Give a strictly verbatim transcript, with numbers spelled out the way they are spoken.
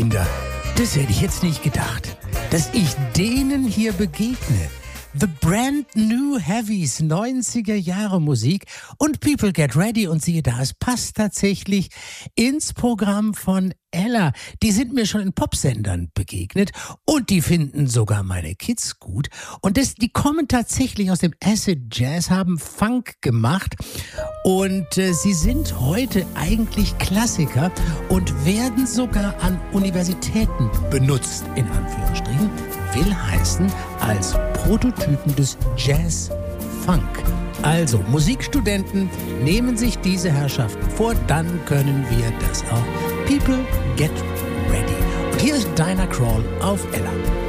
Kinder, das hätte ich jetzt nicht gedacht, dass ich denen hier begegne. The Brand New Heavies, neunziger Jahre Musik und People Get Ready und siehe da, es passt tatsächlich ins Programm von Ella. Die sind mir schon in Popsendern begegnet und die finden sogar meine Kids gut und das, die kommen tatsächlich aus dem Acid Jazz, haben Funk gemacht und äh, sie sind heute eigentlich Klassiker und werden sogar an Universitäten benutzt, in Anführungsstrichen. Will heißen, als Prototypen des Jazz-Funk. Also, Musikstudenten, nehmen sich diese Herrschaften vor, dann können wir das auch. People Get Ready. Und hier ist Dinah Krall auf Ella.